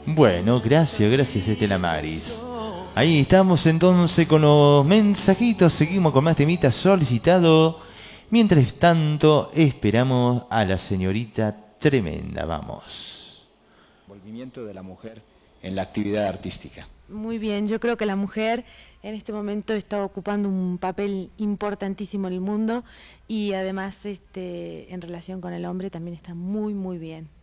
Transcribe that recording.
Bueno, gracias Estela Maris. Ahí estamos entonces con los mensajitos, seguimos con más temitas solicitados. Mientras tanto, esperamos a la señorita Tremenda, vamos. Envolvimiento de la mujer en la actividad artística. Muy bien, yo creo que la mujer en este momento está ocupando un papel importantísimo en el mundo y además en relación con el hombre también está muy bien.